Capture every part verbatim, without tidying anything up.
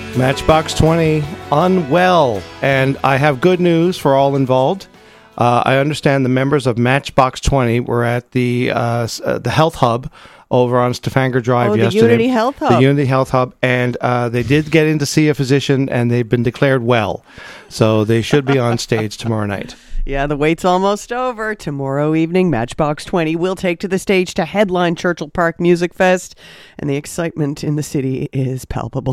Matchbox twenty, unwell. And I have good news for all involved. Uh, I understand the members of Matchbox twenty were at the uh, uh, the Health Hub over on Stavanger Drive oh, the yesterday. Unity Health Hub. The Unity Health Hub. And uh, they did get in to see a physician, and they've been declared well. So they should be on stage tomorrow night. Yeah, the wait's almost over. Tomorrow evening, Matchbox twenty will take to the stage to headline Churchill Park Music Fest, and the excitement in the city is palpable.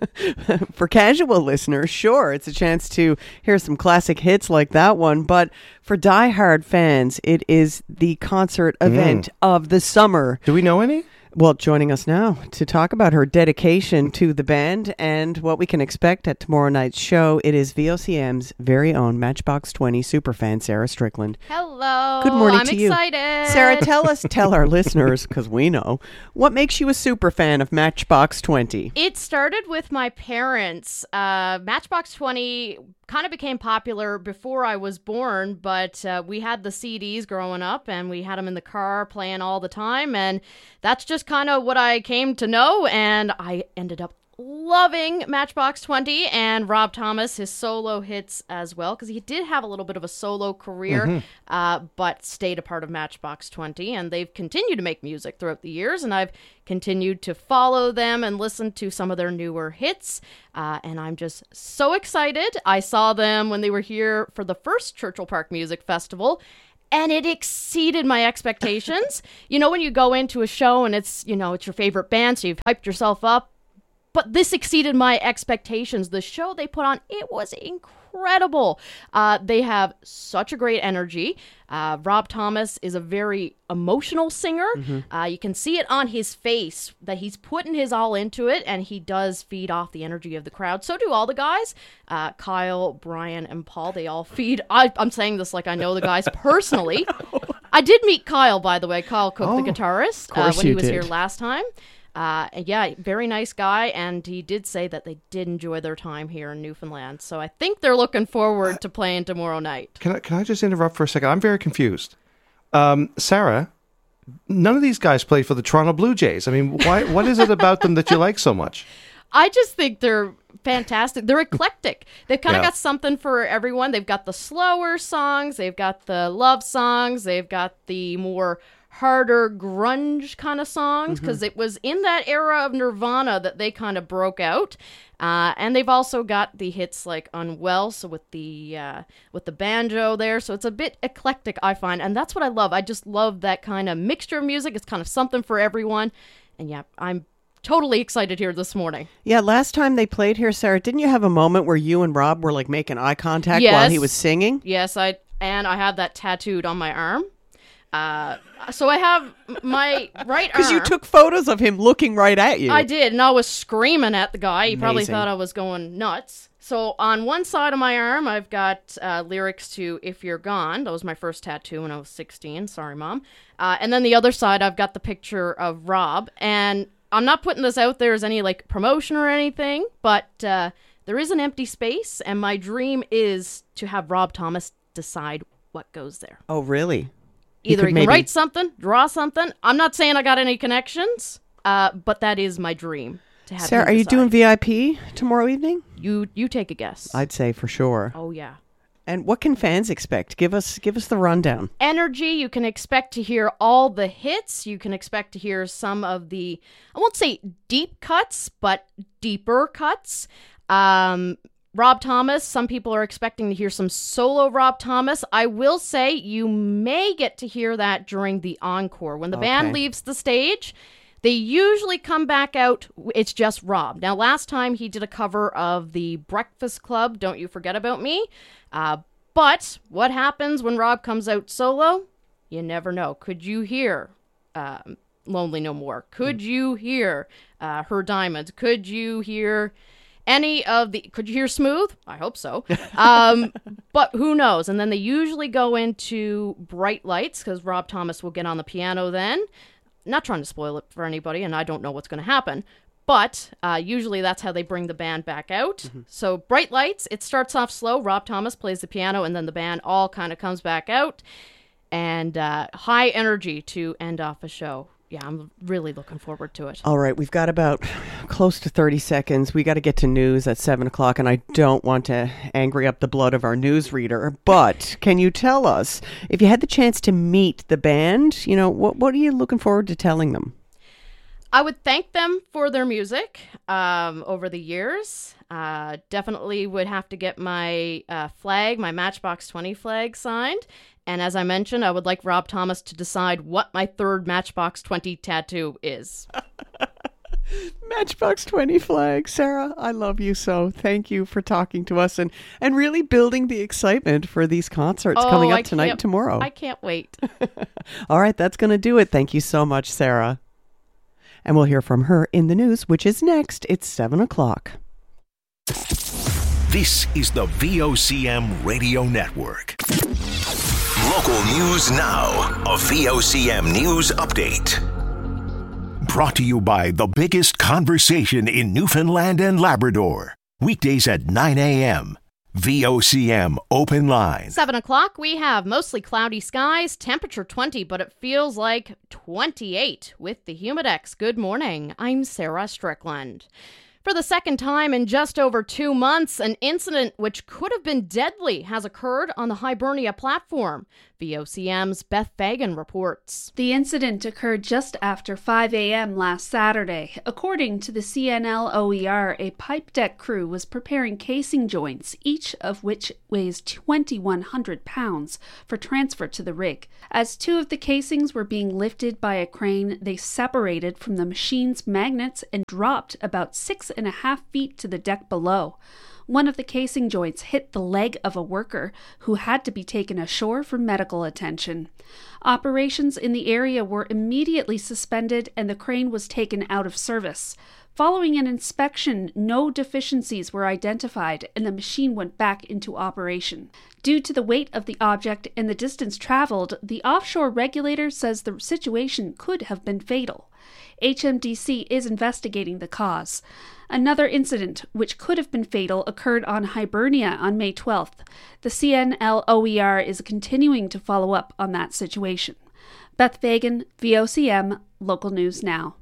For casual listeners, sure, it's a chance to hear some classic hits like that one, but for diehard fans, it is the concert event mm. of the summer. Do we know any? Well, joining us now to talk about her dedication to the band and what we can expect at tomorrow night's show, it is V O C M's very own Matchbox twenty superfan, Sarah Strickland. Hello. Good morning I'm to you. I'm excited. Sarah, tell us, tell our listeners, because we know, what makes you a superfan of Matchbox twenty? It started with my parents. Uh, Matchbox twenty kind of became popular before I was born, but uh, we had the C Ds growing up, and we had them in the car playing all the time, and that's just kind of what I came to know, and I ended up loving Matchbox twenty and Rob Thomas, his solo hits as well, because he did have a little bit of a solo career, mm-hmm. uh, but stayed a part of Matchbox twenty, and they've continued to make music throughout the years, and I've continued to follow them and listen to some of their newer hits, uh, and I'm just so excited. I saw them when they were here for the first Churchill Park Music Festival, and it exceeded my expectations. You know, when you go into a show and it's, you know, it's your favorite band, so you've hyped yourself up, but this exceeded my expectations. The show they put on, it was incredible. Uh, they have such a great energy. Uh, Rob Thomas is a very emotional singer. Mm-hmm. Uh, you can see it on his face that he's putting his all into it, and he does feed off the energy of the crowd. So do all the guys. Uh, Kyle, Brian, and Paul, they all feed. I, I'm saying this like I know the guys personally. I did meet Kyle, by the way. Kyle Cook, oh, the guitarist, uh, when he was did. here last time. Uh, yeah, very nice guy, and he did say that they did enjoy their time here in Newfoundland. So I think they're looking forward to playing tomorrow night. Can I, can I just interrupt for a second? I'm very confused. Um, Sarah, none of these guys play for the Toronto Blue Jays. I mean, why? What is it about them that you like so much? I just think they're fantastic. They're eclectic. They've kind of Yeah. got something for everyone. They've got the slower songs. They've got the love songs. They've got the more harder grunge kind of songs, because mm-hmm. it was in that era of Nirvana that they kind of broke out. Uh, and they've also got the hits like Unwell, so with the uh, with the banjo there. So it's a bit eclectic, I find. And that's what I love. I just love that kind of mixture of music. It's kind of something for everyone. And yeah, I'm totally excited here this morning. Yeah, last time they played here, Sarah, didn't you have a moment where you and Rob were like making eye contact Yes. while he was singing? Yes, I and I have that tattooed on my arm. Uh, so I have my right arm. Because you took photos of him looking right at you. I did, and I was screaming at the guy. He Amazing. probably thought I was going nuts. So on one side of my arm, I've got uh, lyrics to If You're Gone. That was my first tattoo when I was sixteen. Sorry, Mom. Uh, and then the other side, I've got the picture of Rob. And I'm not putting this out there as any like promotion or anything, but uh, there is an empty space, and my dream is to have Rob Thomas decide what goes there. Oh, really? Either he, he can maybe... write something, draw something. I'm not saying I got any connections, uh, but that is my dream. To have Sarah, him are you decide. doing V I P tomorrow evening? You you take a guess. I'd say for sure. Oh, yeah. And what can fans expect? Give us give us the rundown. Energy, you can expect to hear all the hits. You can expect to hear some of the, I won't say deep cuts, but deeper cuts. Um... Rob Thomas, some people are expecting to hear some solo Rob Thomas. I will say you may get to hear that during the encore. When the Okay. band leaves the stage, they usually come back out, it's just Rob. Now, last time he did a cover of the Breakfast Club, Don't You Forget About Me. Uh, but what happens when Rob comes out solo? You never know. Could you hear uh, Lonely No More? Could you hear uh, Her Diamonds? Could you hear... Any of the, could you hear Smooth? I hope so. Um, but who knows? And then they usually go into Bright Lights, because Rob Thomas will get on the piano then. Not trying to spoil it for anybody, and I don't know what's going to happen. But uh, usually that's how they bring the band back out. Mm-hmm. So Bright Lights, it starts off slow. Rob Thomas plays the piano, and then the band all kind of comes back out. And uh, high energy to end off a show. yeah, I'm really looking forward to it. All right, we've got about close to thirty seconds. We got to get to news at seven o'clock, and I don't want to angry up the blood of our newsreader, but can you tell us, if you had the chance to meet the band, you know, what, what are you looking forward to telling them? I would thank them for their music um, over the years. Uh, definitely would have to get my uh, flag, my Matchbox twenty flag signed. And as I mentioned, I would like Rob Thomas to decide what my third Matchbox twenty tattoo is. Matchbox twenty flag. Sarah, I love you so. Thank you for talking to us and, and really building the excitement for these concerts oh, coming up I tonight and tomorrow. I can't wait. All right, that's going to do it. Thank you so much, Sarah. And we'll hear from her in the news, which is next. It's seven o'clock. This is the V O C M Radio Network. Local news now. A V O C M News Update. Brought to you by the biggest conversation in Newfoundland and Labrador. Weekdays at nine a.m. V O C M Open Line. Seven o'clock, we have mostly cloudy skies, temperature twenty, but it feels like twenty-eight with the Humidex. Good morning. I'm Sarah Strickland. For the second time in just over two months, an incident which could have been deadly has occurred on the Hibernia platform. V O C M's Beth Fagan reports. The incident occurred just after five a.m. last Saturday. According to the C N L O E R, a pipe deck crew was preparing casing joints, each of which weighs twenty-one hundred pounds, for transfer to the rig. As two of the casings were being lifted by a crane, they separated from the machine's magnets and dropped about six and a half feet to the deck below. One of the casing joints hit the leg of a worker who had to be taken ashore for medical attention. Operations in the area were immediately suspended and the crane was taken out of service. Following an inspection, no deficiencies were identified and the machine went back into operation. Due to the weight of the object and the distance traveled, the offshore regulator says the situation could have been fatal. H M D C is investigating the cause. Another incident, which could have been fatal, occurred on Hibernia on May twelfth. The C N L O E R is continuing to follow up on that situation. Beth Fagan, V O C M, Local News Now.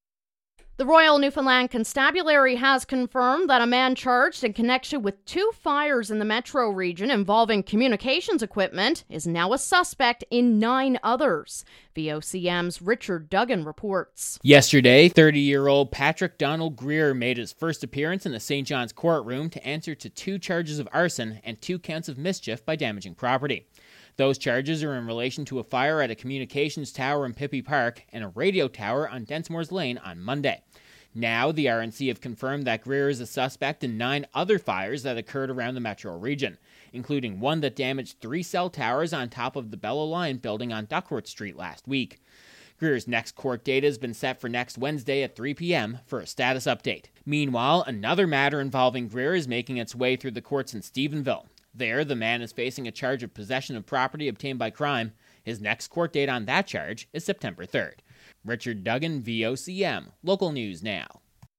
The Royal Newfoundland Constabulary has confirmed that a man charged in connection with two fires in the metro region involving communications equipment is now a suspect in nine others. V O C M's Richard Duggan reports. Yesterday, thirty-year-old Patrick Donald Greer made his first appearance in the Saint John's courtroom to answer to two charges of arson and two counts of mischief by damaging property. Those charges are in relation to a fire at a communications tower in Pippy Park and a radio tower on Densmore's Lane on Monday. Now, the R N C have confirmed that Greer is a suspect in nine other fires that occurred around the metro region, including one that damaged three cell towers on top of the Bellow Line building on Duckworth Street last week. Greer's next court date has been set for next Wednesday at three p.m. for a status update. Meanwhile, another matter involving Greer is making its way through the courts in Stephenville. There, the man is facing a charge of possession of property obtained by crime. His next court date on that charge is September third. Richard Duggan, V O C M, Local News Now.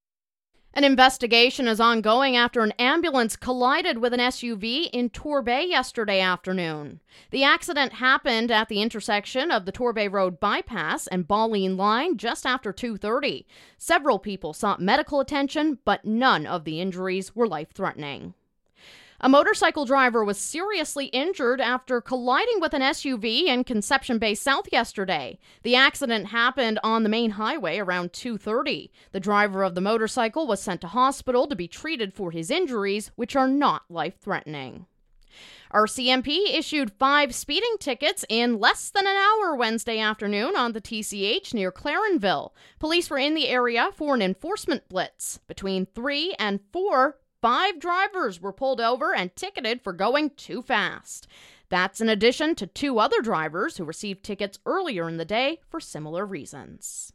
An investigation is ongoing after an ambulance collided with an S U V in Torbay yesterday afternoon. The accident happened at the intersection of the Torbay Road bypass and Balleen Line just after two thirty. Several people sought medical attention, but none of the injuries were life-threatening. A motorcycle driver was seriously injured after colliding with an S U V in Conception Bay South yesterday. The accident happened on the main highway around two thirty. The driver of the motorcycle was sent to hospital to be treated for his injuries, which are not life-threatening. R C M P issued five speeding tickets in less than an hour Wednesday afternoon on the T C H near Clarenville. Police were in the area for an enforcement blitz. Between three and four Five drivers were pulled over and ticketed for going too fast. That's in addition to two other drivers who received tickets earlier in the day for similar reasons.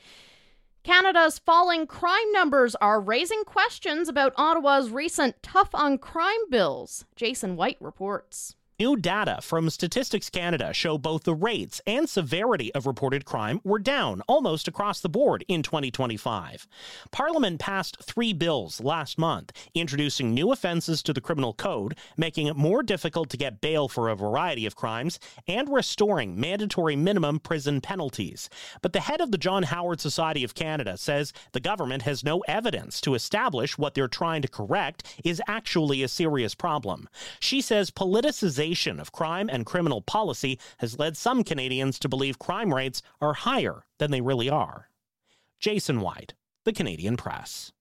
Canada's falling crime numbers are raising questions about Ottawa's recent tough on crime bills. Jason White reports. New data from Statistics Canada show both the rates and severity of reported crime were down almost across the board in twenty twenty-five. Parliament passed three bills last month, introducing new offenses to the criminal code, making it more difficult to get bail for a variety of crimes, and restoring mandatory minimum prison penalties. But the head of the John Howard Society of Canada says the government has no evidence to establish what they're trying to correct is actually a serious problem. She says politicization of crime and criminal policy has led some Canadians to believe crime rates are higher than they really are. Jason White, The Canadian Press.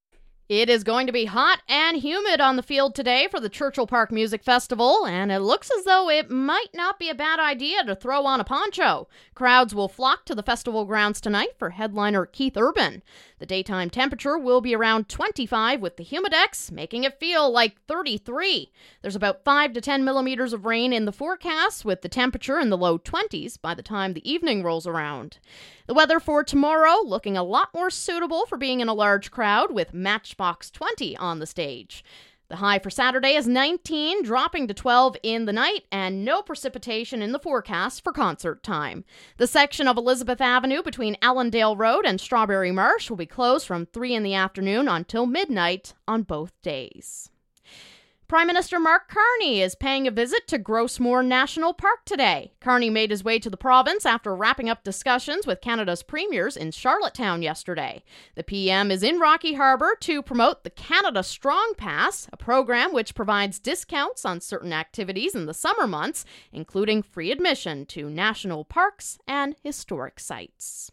It is going to be hot and humid on the field today for the Churchill Park Music Festival, and it looks as though it might not be a bad idea to throw on a poncho. Crowds will flock to the festival grounds tonight for headliner Keith Urban. The daytime temperature will be around twenty-five, with the humidex making it feel like thirty-three. There's about five to ten millimeters of rain in the forecast, with the temperature in the low twenties by the time the evening rolls around. The weather for tomorrow looking a lot more suitable for being in a large crowd, with Matchbox twenty on the stage. The high for Saturday is nineteen, dropping to twelve in the night, and no precipitation in the forecast for concert time. The section of Elizabeth Avenue between Allendale Road and Strawberry Marsh will be closed from three in the afternoon until midnight on both days. Prime Minister Mark Carney is paying a visit to Grossmoor National Park today. Carney made his way to the province after wrapping up discussions with Canada's premiers in Charlottetown yesterday. The P M is in Rocky Harbour to promote the Canada Strong Pass, a program which provides discounts on certain activities in the summer months, including free admission to national parks and historic sites.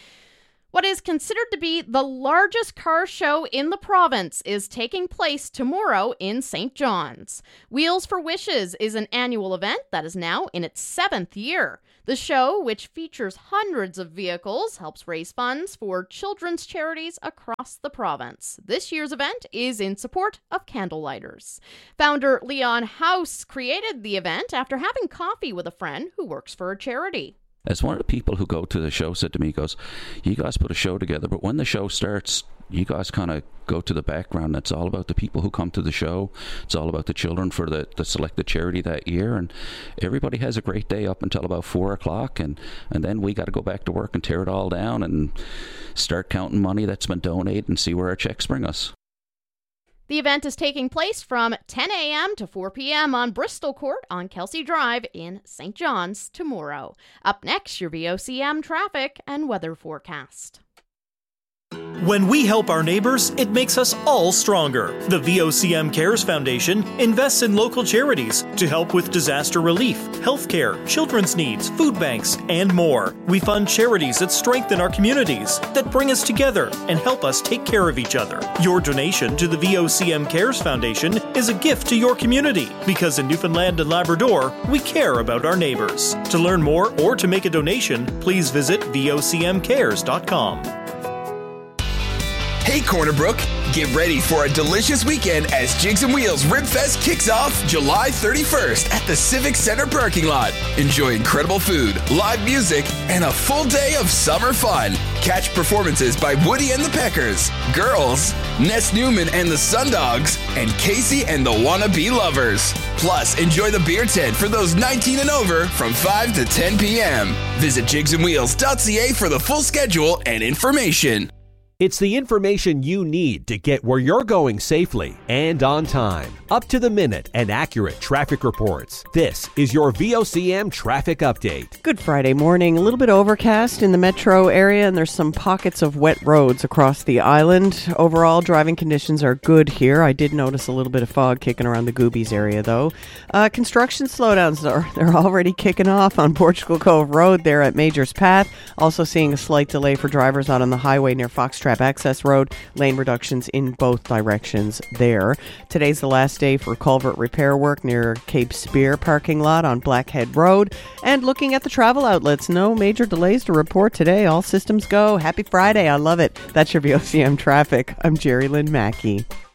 What is considered to be the largest car show in the province is taking place tomorrow in Saint John's. Wheels for Wishes is an annual event that is now in its seventh year. The show, which features hundreds of vehicles, helps raise funds for children's charities across the province. This year's event is in support of candlelighters. Founder Leon House created the event after having coffee with a friend who works for a charity. As one of the people who go to the show said to me, he goes, you guys put a show together, but when the show starts, you guys kind of go to the background. It's all about the people who come to the show. It's all about the children for the, the selected charity that year. And everybody has a great day up until about four o'clock. And, and then we got to go back to work and tear it all down and start counting money that's been donated and see where our checks bring us. The event is taking place from ten a.m. to four p.m. on Bristol Court on Kelsey Drive in Saint John's tomorrow. Up next, your V O C M traffic and weather forecast. When we help our neighbors, it makes us all stronger. The V O C M Cares Foundation invests in local charities to help with disaster relief, healthcare, children's needs, food banks, and more. We fund charities that strengthen our communities, that bring us together and help us take care of each other. Your donation to the V O C M Cares Foundation is a gift to your community, because in Newfoundland and Labrador, we care about our neighbors. To learn more or to make a donation, please visit V O C M cares dot com. Hey Corner Brook, get ready for a delicious weekend as Jigs and Wheels Ribfest kicks off July thirty-first at the Civic Center parking lot. Enjoy incredible food, live music, and a full day of summer fun. Catch performances by Woody and the Peckers, Girls, Ness Newman and the Sundogs, and Casey and the Wannabe Lovers. Plus, enjoy the beer tent for those nineteen and over from five to ten p.m. Visit jigs and wheels dot c a for the full schedule and information. It's the information you need to get where you're going safely and on time. Up to the minute and accurate traffic reports. This is your V O C M traffic update. Good Friday morning. A little bit overcast in the metro area, and there's some pockets of wet roads across the island. Overall, driving conditions are good here. I did notice a little bit of fog kicking around the Goobies area, though. Uh, construction slowdowns are they're already kicking off on Portugal Cove Road there at Major's Path. Also seeing a slight delay for drivers out on the highway near Foxtrap Access Road. Lane reductions in both directions there. Today's the last day for culvert repair work near Cape Spear parking lot on Blackhead Road. And looking at the travel outlets, no major delays to report today. All systems go. Happy Friday. I love it. That's your V O C M traffic. I'm Jerry Lynn Mackey.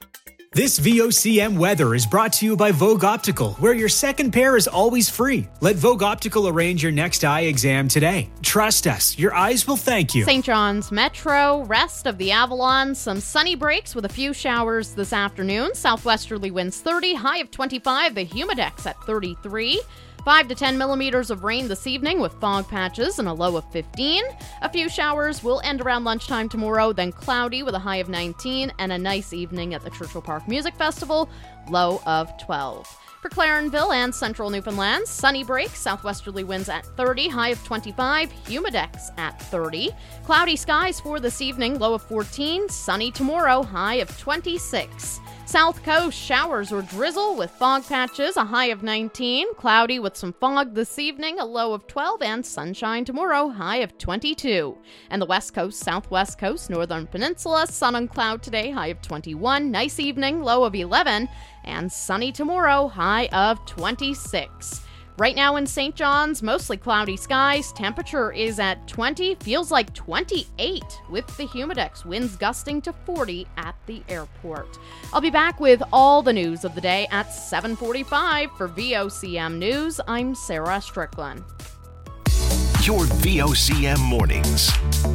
This V O C M weather is brought to you by Vogue Optical, where your second pair is always free. Let Vogue Optical arrange your next eye exam today. Trust us, your eyes will thank you. Saint John's Metro, rest of the Avalon, some sunny breaks with a few showers this afternoon. Southwesterly winds thirty, high of twenty-five, the Humidex at thirty-three. five to ten millimeters of rain this evening with fog patches and a low of fifteen. A few showers will end around lunchtime tomorrow, then cloudy with a high of nineteen, and a nice evening at the Churchill Park Music Festival, low of twelve. For Clarenville and central Newfoundland, sunny breaks, southwesterly winds at thirty, high of twenty-five, Humidex at thirty. Cloudy skies for this evening, low of fourteen, sunny tomorrow, high of twenty-six. South Coast, showers or drizzle with fog patches, a high of nineteen. Cloudy with some fog this evening, a low of twelve. And sunshine tomorrow, high of twenty-two. And the West Coast, Southwest Coast, Northern Peninsula, sun and cloud today, high of twenty-one. Nice evening, low of eleven. And sunny tomorrow, high of twenty-six. Right now in Saint John's, mostly cloudy skies. Temperature is at twenty, feels like twenty-eight with the Humidex. Winds gusting to forty at the airport. I'll be back with all the news of the day at seven forty-five. For V O C M News, I'm Sarah Strickland. Your V O C M mornings.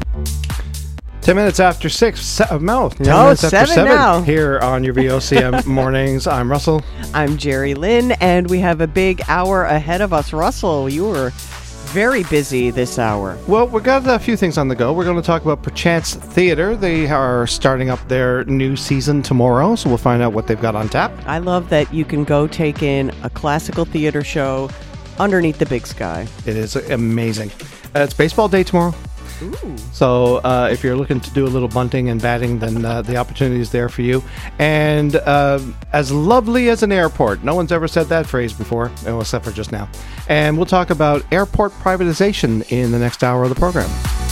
Ten minutes after six. Se- no, ten No, minutes after seven seven now. here on your V O C M mornings. I'm Russell. I'm Jerry Lynn, and we have a big hour ahead of us. Russell, you were very busy this hour. Well, we've got a few things on the go. We're going to talk about Perchance Theater. They are starting up their new season tomorrow, so we'll find out what they've got on tap. I love that you can go take in a classical theater show underneath the big sky. It is amazing. Uh, it's baseball day tomorrow. Ooh. So uh, if you're looking to do a little bunting and batting, then uh, the opportunity is there for you. And uh, as lovely as an airport. No one's ever said that phrase before, except for just now. And we'll talk about airport privatization in the next hour of the program.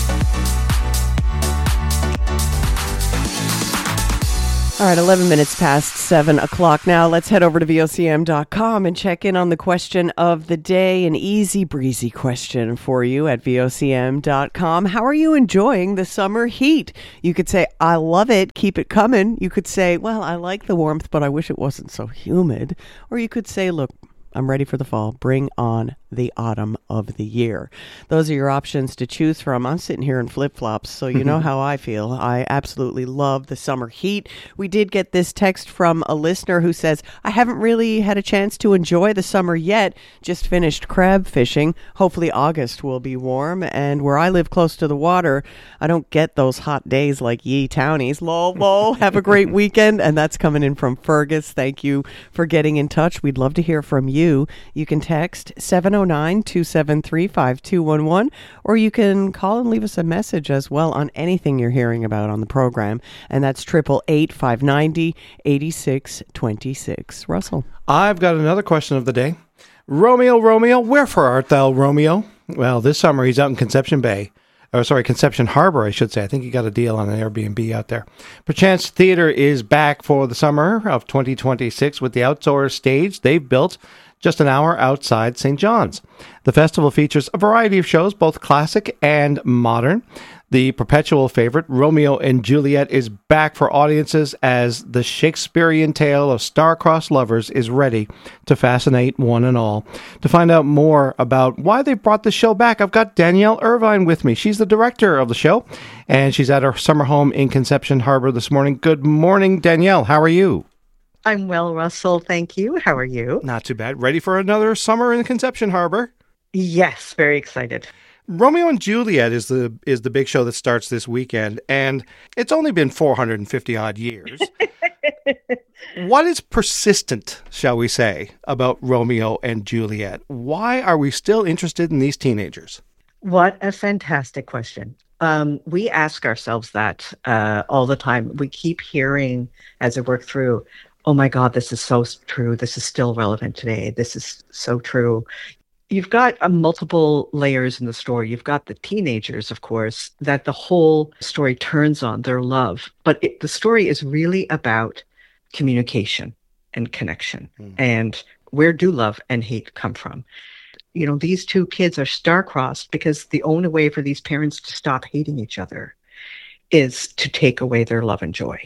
All right, eleven minutes past seven o'clock now. Let's head over to V O C M dot com and check in on the question of the day. An easy breezy question for you at V O C M dot com. How are you enjoying the summer heat? You could say, I love it, keep it coming. You could say, well, I like the warmth, but I wish it wasn't so humid. Or you could say, look, I'm ready for the fall. Bring on the autumn of the year. Those are your options to choose from. I'm sitting here in flip-flops, so you know how I feel. I absolutely love the summer heat. We did get this text from a listener who says, I haven't really had a chance to enjoy the summer yet. Just finished crab fishing. Hopefully August will be warm. And where I live close to the water, I don't get those hot days like ye townies. Lol, lol. Have a great weekend. And that's coming in from Fergus. Thank you for getting in touch. We'd love to hear from you. You can text seven oh nine, two seven three, five two one one, or you can call and leave us a message as well on anything you're hearing about on the program. And that's triple eight, five ninety, eighty-six twenty-six. Russell. I've got another question of the day. Romeo, Romeo, wherefore art thou, Romeo? Well, this summer he's out in Conception Bay. Oh, sorry, Conception Harbor, I should say. I think he got a deal on an Airbnb out there. Perchance Theater is back for the summer of twenty twenty-six with the outdoor stage they've built just an hour outside Saint John's. The festival features a variety of shows, both classic and modern. The perpetual favorite, Romeo and Juliet, is back for audiences as the Shakespearean tale of star-crossed lovers is ready to fascinate one and all. To find out more about why they brought the show back, I've got Danielle Irvine with me. She's the director of the show, and she's at her summer home in Conception Harbor this morning. Good morning, Danielle. How are you? I'm well, Russell. Thank you. How are you? Not too bad. Ready for another summer in Conception Harbor? Yes, very excited. Romeo and Juliet is the is the big show that starts this weekend, and it's only been four hundred fifty odd years. What is persistent, shall we say, about Romeo and Juliet? Why are we still interested in these teenagers? What a fantastic question. Um, we ask ourselves that uh, all the time. We keep hearing as I work through, oh my God, this is so true. This is still relevant today. This is so true. You've got uh, multiple layers in the story. You've got the teenagers, of course, that the whole story turns on, their love. But it, the story is really about communication and connection. Mm. And where do love and hate come from? You know, these two kids are star-crossed because the only way for these parents to stop hating each other is to take away their love and joy.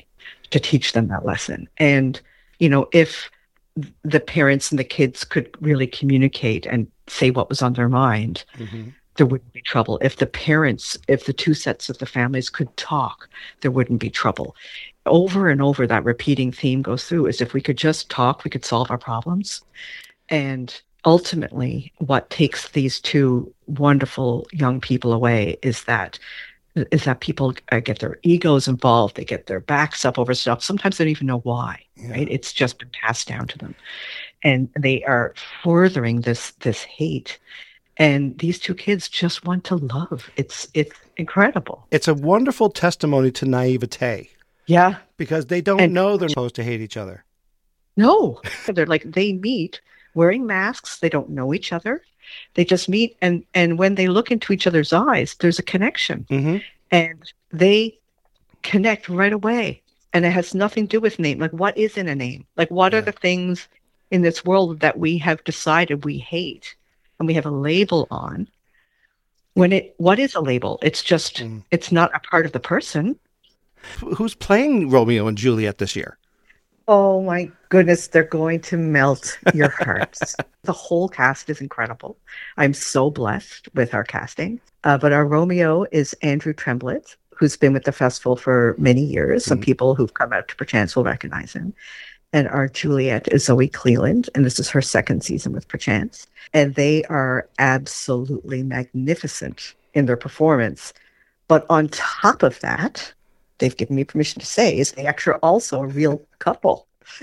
to teach them that lesson. And, you know, if the parents and the kids could really communicate and say what was on their mind, mm-hmm. there wouldn't be trouble. If the parents, if the two sets of the families could talk, there wouldn't be trouble. Over and over, that repeating theme goes through is if we could just talk, we could solve our problems. And ultimately, what takes these two wonderful young people away is that is that people uh, get their egos involved. They get their backs up over stuff. Sometimes they don't even know why, yeah. right? It's just been passed down to them. And they are furthering this this hate. And these two kids just want to love. It's it's incredible. It's a wonderful testimony to naivete. Yeah. Because they don't and, know they're supposed to hate each other. No. They're like, they meet wearing masks. They don't know each other. They just meet, and, and when they look into each other's eyes, there's a connection. Mm-hmm. And they connect right away. And it has nothing to do with name. Like, what is in a name? Like, what yeah. are the things in this world that we have decided we hate and we have a label on? When it, what is a label? It's just, mm. it's not a part of the person. Who's playing Romeo and Juliet this year? Oh my goodness, they're going to melt your hearts. The whole cast is incredible. I'm so blessed with our casting. Uh, but our Romeo is Andrew Tremblett, who's been with the festival for many years. Mm-hmm. Some people who've come out to Perchance will recognize him. And our Juliet is Zoe Cleland, and this is her second season with Perchance. And they are absolutely magnificent in their performance. But on top of that, they've given me permission to say, is they actually are also a real couple.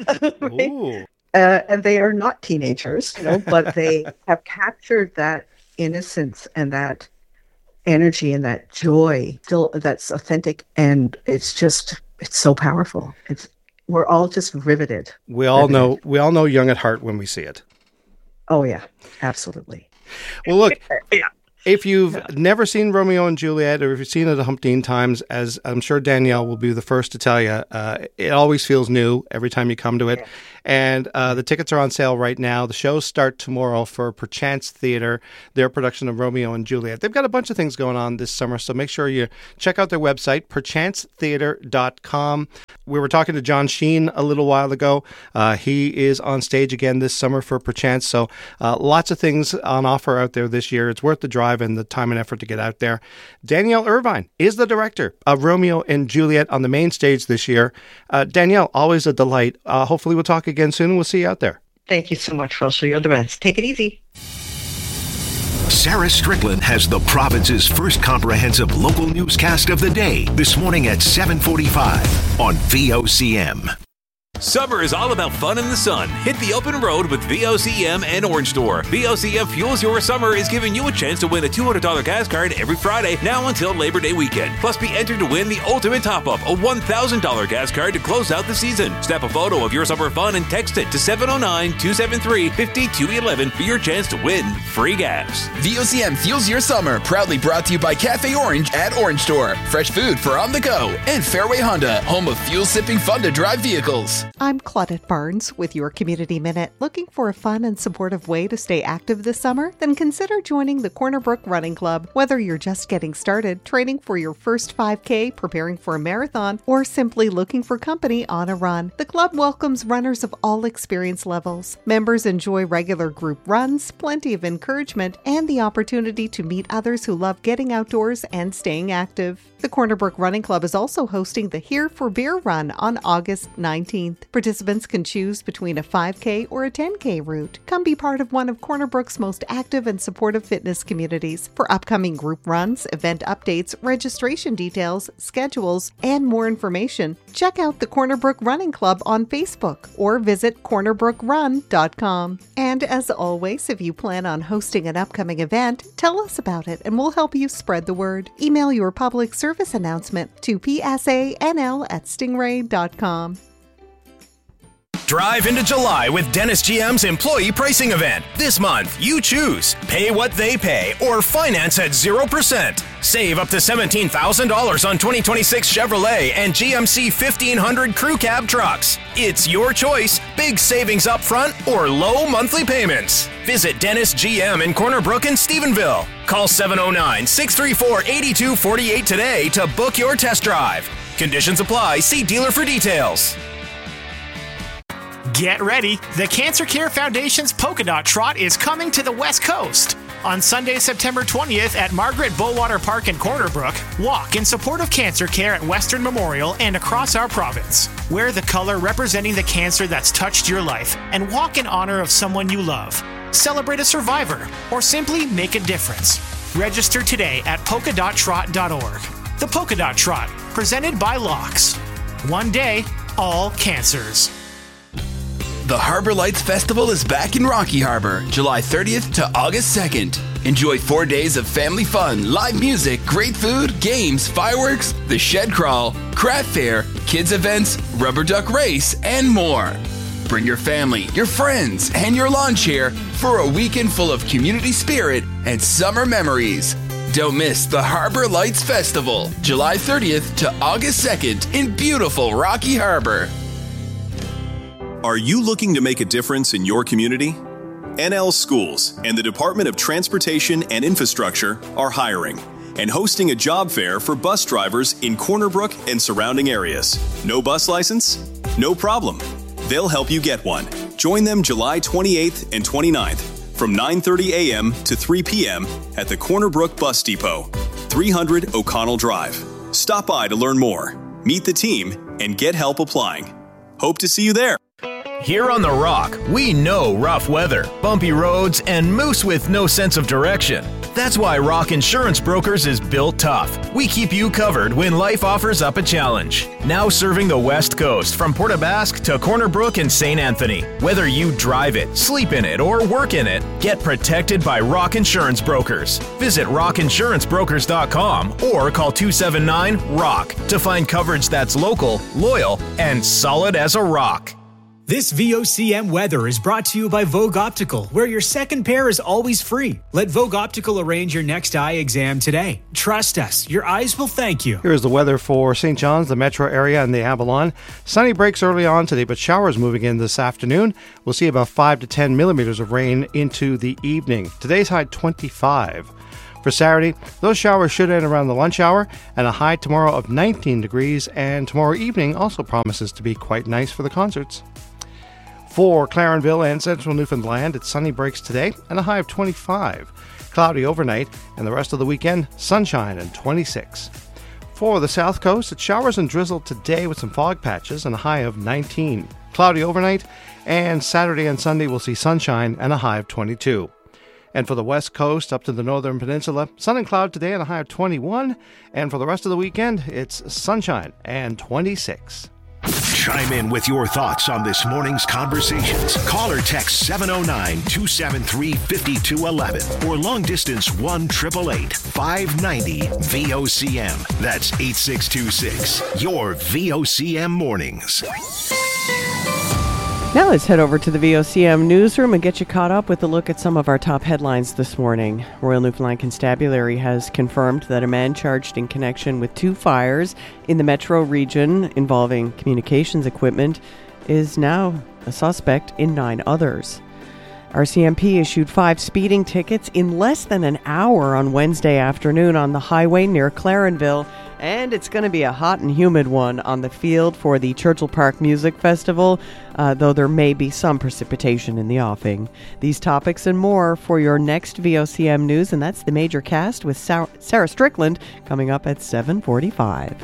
right? uh, and they are not teenagers, you know, but they have captured that innocence and that energy and that joy still that's authentic. And it's just, it's so powerful. It's, we're all just riveted. We all riveted. know, we all know Young at Heart when we see it. Oh yeah, absolutely. Well, look, yeah. If you've yeah. never seen Romeo and Juliet, or if you've seen it a humpteen times, as I'm sure Danielle will be the first to tell you, uh, it always feels new every time you come to it. Yeah. And uh, the tickets are on sale right now. The shows start tomorrow for Perchance Theatre, their production of Romeo and Juliet. They've got a bunch of things going on this summer, so make sure you check out their website, perchance theatre dot com. We were talking to John Sheen a little while ago. Uh, he is on stage again this summer for Perchance, so uh, lots of things on offer out there this year. It's worth the drive and the time and effort to get out there. Danielle Irvine is the director of Romeo and Juliet on the main stage this year. Uh, Danielle, always a delight. Uh, hopefully we'll talk again soon and we'll see you out there. Thank you so much, Russell. You're the best. Take it easy. Sarah Strickland has the province's first comprehensive local newscast of the day this morning at seven forty-five on V O C M. Summer is all about fun in the sun. Hit the open road with V O C M and Orange Store. V O C M Fuels Your Summer is giving you a chance to win a two hundred dollars gas card every Friday now until Labor Day weekend. Plus, be entered to win the ultimate top-up, a one thousand dollars gas card to close out the season. Snap a photo of your summer fun and text it to seven oh nine, two seven three, five two one one for your chance to win free gas. V O C M Fuels Your Summer, proudly brought to you by Cafe Orange at Orange Store. Fresh food for on the go. And Fairway Honda, home of fuel-sipping fun-to-drive vehicles. I'm Claudette Barnes with your Community Minute. Looking for a fun and supportive way to stay active this summer? Then consider joining the Corner Brook Running Club. Whether you're just getting started, training for your first five K, preparing for a marathon, or simply looking for company on a run, the club welcomes runners of all experience levels. Members enjoy regular group runs, plenty of encouragement, and the opportunity to meet others who love getting outdoors and staying active. The Corner Brook Running Club is also hosting the Here for Beer Run on August nineteenth. Participants can choose between a five K or a ten K route. Come be part of one of Corner Brook's most active and supportive fitness communities. For upcoming group runs, event updates, registration details, schedules, and more information, check out the Corner Brook Running Club on Facebook or visit corner brook run dot com. And as always, if you plan on hosting an upcoming event, tell us about it and we'll help you spread the word. Email your public service announcement to p s a n l at stingray dot com. Drive into July with Dennis G M's employee pricing event. This month, you choose pay what they pay or finance at zero percent. Save up to seventeen thousand dollars on twenty twenty-six Chevrolet and G M C fifteen hundred crew cab trucks. It's your choice. Big savings up front or low monthly payments. Visit Dennis G M in Corner Brook and Stephenville. Call seven oh nine, six three four, eight two four eight today to book your test drive. Conditions apply. See dealer for details. Get ready. The Cancer Care Foundation's Polka Dot Trot is coming to the West Coast. On Sunday, September twentieth at Margaret Bowater Park in Corner Brook, walk in support of cancer care at Western Memorial and across our province. Wear the color representing the cancer that's touched your life and walk in honor of someone you love. Celebrate a survivor or simply make a difference. Register today at polka dot trot dot org. The Polka Dot Trot, presented by Locks. One day, all cancers. The Harbor Lights Festival is back in Rocky Harbor, July thirtieth to August second. Enjoy four days of family fun, live music, great food, games, fireworks, the shed crawl, craft fair, kids events, rubber duck race, and more. Bring your family, your friends, and your lawn chair for a weekend full of community spirit and summer memories. Don't miss the Harbor Lights Festival, July thirtieth to August second in beautiful Rocky Harbor. Are you looking to make a difference in your community? N L Schools and the Department of Transportation and Infrastructure are hiring and hosting a job fair for bus drivers in Corner Brook and surrounding areas. No bus license? No problem. They'll help you get one. Join them July twenty-eighth and twenty-ninth from nine thirty a.m. to three p.m. at the Corner Brook Bus Depot, three hundred O'Connell Drive. Stop by to learn more, meet the team, and get help applying. Hope to see you there. Here on The Rock, we know rough weather, bumpy roads, and moose with no sense of direction. That's why Rock Insurance Brokers is built tough. We keep you covered when life offers up a challenge. Now serving the West Coast from Port aux Basques to Corner Brook and Saint Anthony. Whether you drive it, sleep in it, or work in it, get protected by Rock Insurance Brokers. Visit rock insurance brokers dot com or call two seven nine ROCK to find coverage that's local, loyal, and solid as a rock. This V O C M weather is brought to you by Vogue Optical, where your second pair is always free. Let Vogue Optical arrange your next eye exam today. Trust us, your eyes will thank you. Here's the weather for Saint John's, the metro area, and the Avalon. Sunny breaks early on today, but showers moving in this afternoon. We'll see about five to ten millimeters of rain into the evening. Today's high twenty-five. For Saturday, those showers should end around the lunch hour, and a high tomorrow of nineteen degrees, and tomorrow evening also promises to be quite nice for the concerts. For Clarenville and central Newfoundland, it's sunny breaks today and a high of twenty-five. Cloudy overnight, and the rest of the weekend, sunshine and twenty-six. For the south coast, it's showers and drizzle today with some fog patches and a high of nineteen. Cloudy overnight, and Saturday and Sunday we'll see sunshine and a high of twenty-two. And for the west coast up to the northern peninsula, sun and cloud today and a high of twenty-one. And for the rest of the weekend, it's sunshine and twenty-six. Chime in with your thoughts on this morning's conversations. Call or text seven oh nine, two seven three, five two one one or long distance one eight eight eight, five nine zero V O C M. That's eight six two six. Your V O C M mornings. Now let's head over to the V O C M newsroom and get you caught up with a look at some of our top headlines this morning. Royal Newfoundland Constabulary has confirmed that a man charged in connection with two fires in the metro region involving communications equipment is now a suspect in nine others. R C M P issued five speeding tickets in less than an hour on Wednesday afternoon on the highway near Clarenville, and it's going to be a hot and humid one on the field for the Churchill Park Music Festival, uh, though there may be some precipitation in the offing. These topics and more for your next V O C M News, and that's the Major Cast with Sarah Strickland coming up at seven forty-five.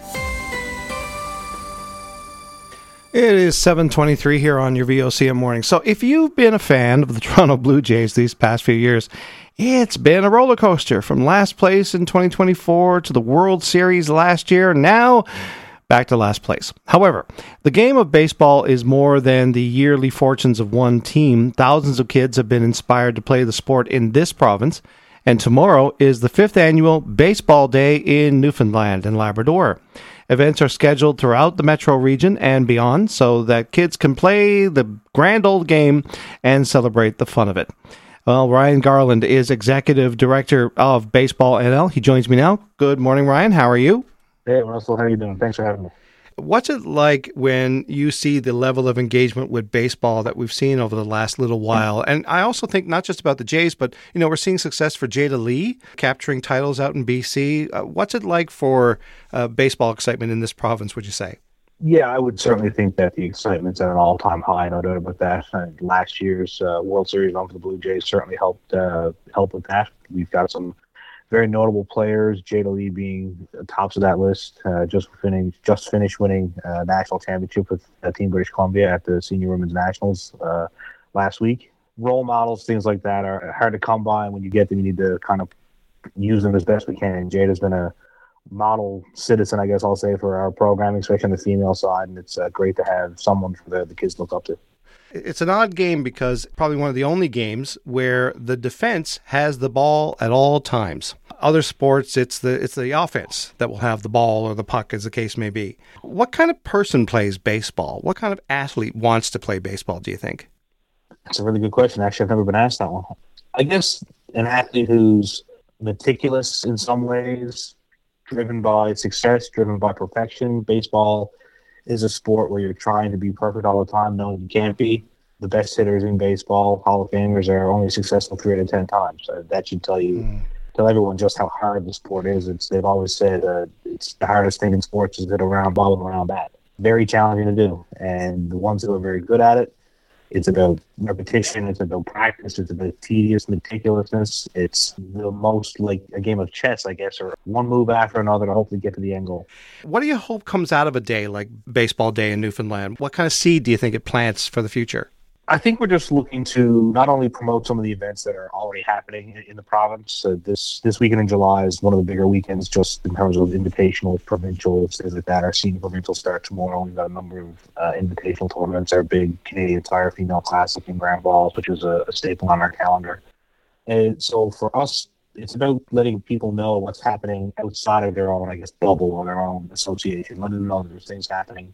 It is seven twenty-three here on your V O C M morning. So if you've been a fan of the Toronto Blue Jays these past few years, it's been a roller coaster from last place in twenty twenty-four to the World Series last year. Now back to last place. However, the game of baseball is more than the yearly fortunes of one team. Thousands of kids have been inspired to play the sport in this province, and tomorrow is the fifth annual Baseball Day in Newfoundland and Labrador. Events are scheduled throughout the metro region and beyond so that kids can play the grand old game and celebrate the fun of it. Well, Ryan Garland is Executive Director of Baseball N L. He joins me now. Good morning, Ryan. How are you? Hey, Russell. How are you doing? Thanks for having me. What's it like when you see the level of engagement with baseball that we've seen over the last little while? And I also think not just about the Jays, but, you know, we're seeing success for Jada Lee capturing titles out in B C. Uh, what's it like for uh, baseball excitement in this province, would you say? Yeah, I would certainly think that the excitement's at an all-time high, no doubt about that. And last year's uh, World Series run for the Blue Jays certainly helped uh, help with that. We've got some very notable players, Jada Lee being tops of that list. Uh, just finished just finished winning uh, national championship with uh, Team British Columbia at the Senior Women's Nationals uh, last week. Role models, things like that, are hard to come by, and when you get them, you need to kind of use them as best we can. Jada's been a model citizen, I guess I'll say, for our programming, especially on the female side, and it's uh, great to have someone for the, the kids to look up to. It's an odd game because probably one of the only games where the defense has the ball at all times. Other sports, it's the it's the offense that will have the ball or the puck, as the case may be. What kind of person plays baseball? What kind of athlete wants to play baseball, do you think? That's a really good question. Actually, I've never been asked that one. I guess an athlete who's meticulous in some ways, driven by success, driven by perfection. Baseball is a sport where you're trying to be perfect all the time, knowing you can't be. The best hitters in baseball, Hall of Famers, are only successful three out of ten times. So that should tell you, mm. tell everyone just how hard the sport is. It's they've always said uh, it's the hardest thing in sports is hit a round ball with a round bat. Very challenging to do, and the ones who are very good at it, it's about repetition, it's about practice, it's about tedious meticulousness. It's the most like a game of chess, I guess, or one move after another to hopefully get to the end goal. What do you hope comes out of a day like Baseball Day in Newfoundland? What kind of seed do you think it plants for the future? I think we're just looking to not only promote some of the events that are already happening in, in the province. Uh, this this weekend in July is one of the bigger weekends just in terms of invitational, provincial, things like that. Our senior provincial start tomorrow. We've got a number of uh, invitational tournaments. Our big Canadian Tire Female Classic in Grand Falls, which is a, a staple on our calendar. And so for us, it's about letting people know what's happening outside of their own, I guess, bubble or their own association, letting them know that there's things happening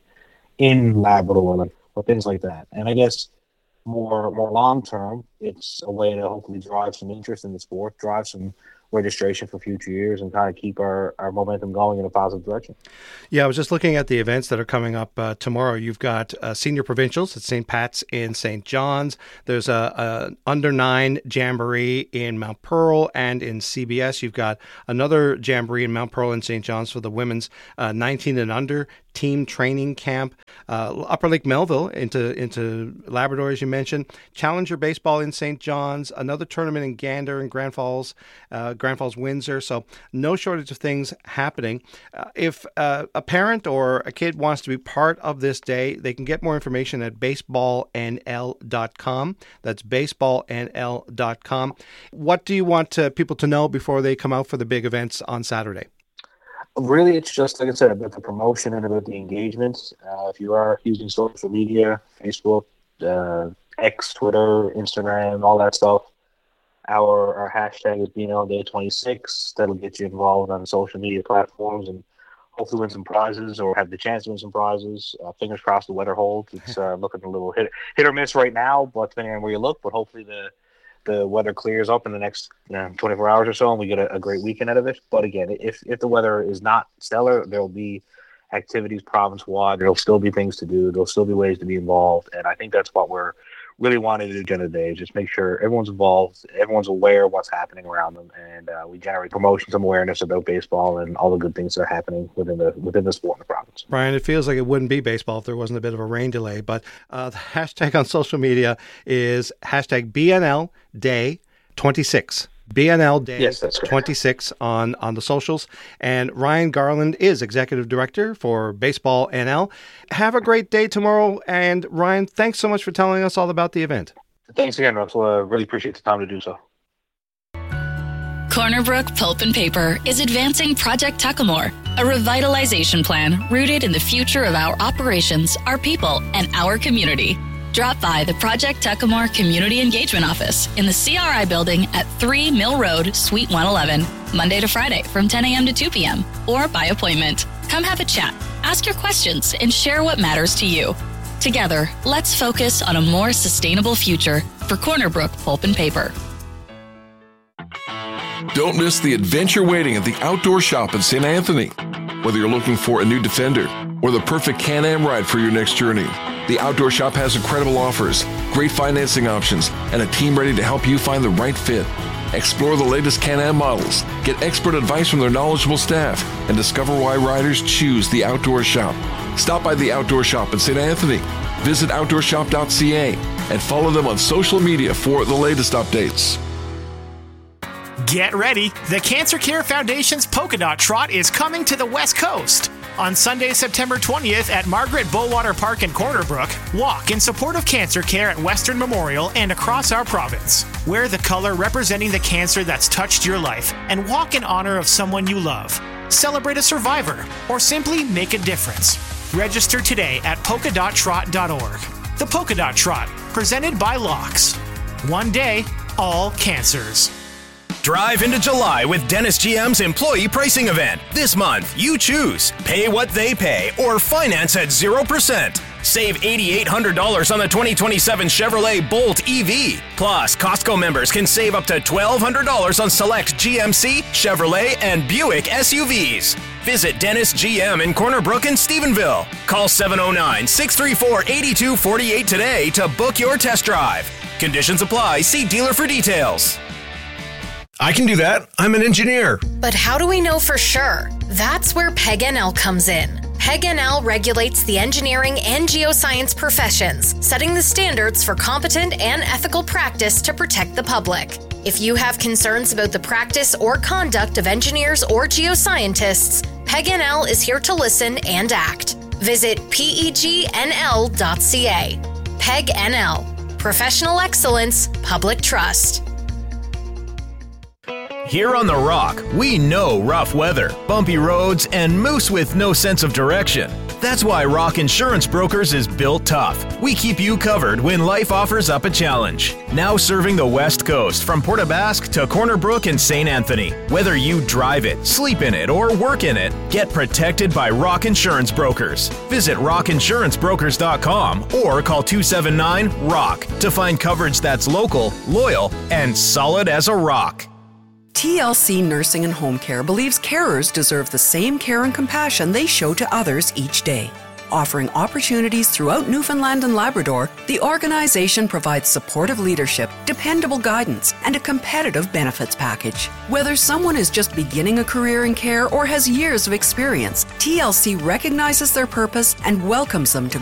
in Labrador or things like that. And I guess more more long term, it's a way to hopefully drive some interest in the sport, drive some registration for future years, and kind of keep our, our momentum going in a positive direction. Yeah, I was just looking at the events that are coming up uh, tomorrow. You've got uh, senior provincials at Saint Pat's in Saint John's. There's a, a under nine jamboree in Mount Pearl and in C B S. You've got another jamboree in Mount Pearl and Saint John's for the women's uh, nineteen and under team training camp. Uh, Upper Lake Melville into into Labrador, as you mentioned. Challenger baseball in Saint John's. Another tournament in Gander and Grand Falls. Uh, Grand Falls, Windsor. So no shortage of things happening. Uh, if uh, a parent or a kid wants to be part of this day, they can get more information at baseball n l dot com. That's baseball n l dot com. What do you want to, people to know before they come out for the big events on Saturday? Really, it's just, like I said, about the promotion and about the engagement. Uh, if you are using social media, Facebook, uh, X, Twitter, Instagram, all that stuff, Our our hashtag is B N L Day twenty-six. That'll get you involved on social media platforms and hopefully win some prizes or have the chance to win some prizes. Uh, fingers crossed the weather holds. It's uh, looking a little hit, hit or miss right now, but depending on where you look. But hopefully the the weather clears up in the next you know, twenty-four hours or so, and we get a, a great weekend out of it. But again, if if the weather is not stellar, there'll be activities province-wide. There'll still be things to do. There'll still be ways to be involved, and I think that's what we're really wanted to do agenda today, just make sure everyone's involved, everyone's aware of what's happening around them, and uh, we generate promotion, some awareness about baseball and all the good things that are happening within the within the sport in the province. Brian, it feels like it wouldn't be baseball if there wasn't a bit of a rain delay, but uh, the hashtag on social media is hashtag B N L Day twenty-six. B N L Day yes, that's twenty-six on, on the socials. And Ryan Garland is Executive Director for Baseball N L. Have a great day tomorrow. And Ryan, thanks so much for telling us all about the event. Thanks again, Russell. I uh, really appreciate the time to do so. Corner Brook Pulp and Paper is advancing Project Tuckamore, a revitalization plan rooted in the future of our operations, our people, and our community. Drop by the Project Tuckamore Community Engagement Office in the C R I building at three Mill Road, Suite one eleven, Monday to Friday from ten a.m. to two p.m. or by appointment. Come have a chat, ask your questions, and share what matters to you. Together, let's focus on a more sustainable future for Corner Brook Pulp and Paper. Don't miss the adventure waiting at the Outdoor Shop in Saint Anthony. Whether you're looking for a new Defender, or the perfect Can-Am ride for your next journey. The Outdoor Shop has incredible offers, great financing options, and a team ready to help you find the right fit. Explore the latest Can-Am models, get expert advice from their knowledgeable staff, and discover why riders choose the Outdoor Shop. Stop by the Outdoor Shop in Saint Anthony. Visit outdoor shop dot c a and follow them on social media for the latest updates. Get ready! The Cancer Care Foundation's Polka Dot Trot is coming to the West Coast. On Sunday, September twentieth at Margaret Bullwater Park in Corner Brook, walk in support of cancer care at Western Memorial and across our province. Wear the color representing the cancer that's touched your life and walk in honor of someone you love. Celebrate a survivor or simply make a difference. Register today at polka dot trot dot org. The Polka Dot Trot, presented by Locks. One day, all cancers. Drive into July with Dennis G M's employee pricing event. This month, you choose pay what they pay or finance at zero percent. Save eight thousand eight hundred dollars on the twenty twenty-seven Chevrolet Bolt E V. Plus, Costco members can save up to twelve hundred dollars on select G M C, Chevrolet, and Buick S U Vs. Visit Dennis G M in Corner Brook and Stephenville. Call seven oh nine, six three four, eight two four eight today to book your test drive. Conditions apply. See dealer for details. I can do that. I'm an engineer. But how do we know for sure? That's where P E G N L comes in. P E G N L regulates the engineering and geoscience professions, setting the standards for competent and ethical practice to protect the public. If you have concerns about the practice or conduct of engineers or geoscientists, P E G N L is here to listen and act. Visit P E G N L dot C A. P E G N L. Professional excellence, public trust. Here on The Rock, we know rough weather, bumpy roads, and moose with no sense of direction. That's why Rock Insurance Brokers is built tough. We keep you covered when life offers up a challenge. Now serving the West Coast from Port aux Basques to Corner Brook and Saint Anthony. Whether you drive it, sleep in it, or work in it, get protected by Rock Insurance Brokers. Visit rock insurance brokers dot com or call two seven nine, ROCK to find coverage that's local, loyal, and solid as a rock. T L C Nursing and Home Care believes carers deserve the same care and compassion they show to others each day. Offering opportunities throughout Newfoundland and Labrador, the organization provides supportive leadership, dependable guidance, and a competitive benefits package. Whether someone is just beginning a career in care or has years of experience, T L C recognizes their purpose and welcomes them to